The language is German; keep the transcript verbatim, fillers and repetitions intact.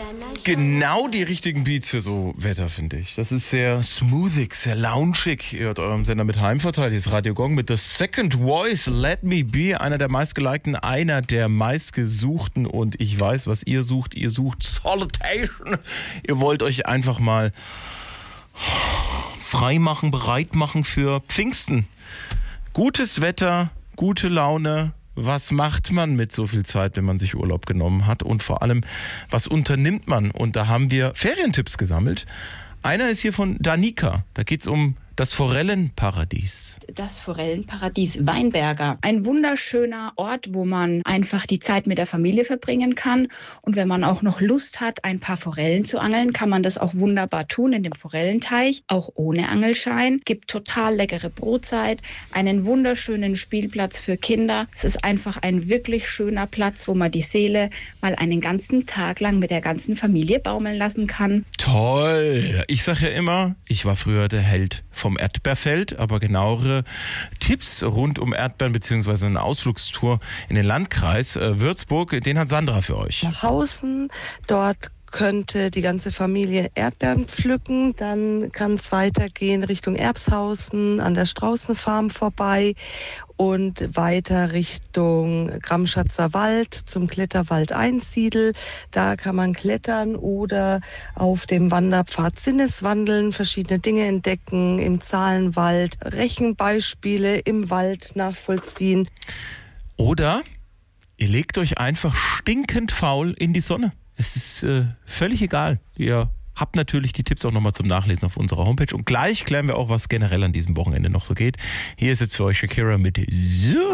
Genau die richtigen Beats für so Wetter, finde ich. Das ist sehr smoothig, sehr loungig. Ihr hört eurem Sender mit Heimverteilt. Hier ist Radio Gong mit The Second Voice, Let Me Be. Einer der meistgelikten, einer der meistgesuchten. Und ich weiß, was ihr sucht. Ihr sucht Solitation. Ihr wollt euch einfach mal frei machen, bereit machen für Pfingsten. Gutes Wetter, gute Laune. Was macht man mit so viel Zeit, wenn man sich Urlaub genommen hat? Und vor allem, was unternimmt man? Und da haben wir Ferientipps gesammelt. Einer ist hier von Danica. Da geht es um das Forellenparadies. Das Forellenparadies Weinberger. Ein wunderschöner Ort, wo man einfach die Zeit mit der Familie verbringen kann. Und wenn man auch noch Lust hat, ein paar Forellen zu angeln, kann man das auch wunderbar tun in dem Forellenteich, auch ohne Angelschein. Gibt total leckere Brotzeit, einen wunderschönen Spielplatz für Kinder. Es ist einfach ein wirklich schöner Platz, wo man die Seele mal einen ganzen Tag lang mit der ganzen Familie baumeln lassen kann. Toll! Ich sage ja immer, ich war früher der Held vom Erdbeerfeld, aber genauere Tipps rund um Erdbeeren bzw. eine Ausflugstour in den Landkreis äh, Würzburg, den hat Sandra für euch. Nach Hausen, dort könnte die ganze Familie Erdbeeren pflücken. Dann kann es weitergehen Richtung Erbshausen, an der Straußenfarm vorbei und weiter Richtung Gramschatzer Wald zum Kletterwald Einsiedel. Da kann man klettern oder auf dem Wanderpfad Sinneswandeln, verschiedene Dinge entdecken, im Zahlenwald Rechenbeispiele im Wald nachvollziehen. Oder ihr legt euch einfach stinkend faul in die Sonne. Es ist äh, völlig egal. Ihr habt natürlich die Tipps auch nochmal zum Nachlesen auf unserer Homepage. Und gleich klären wir auch, was generell an diesem Wochenende noch so geht. Hier ist jetzt für euch Shakira mit So.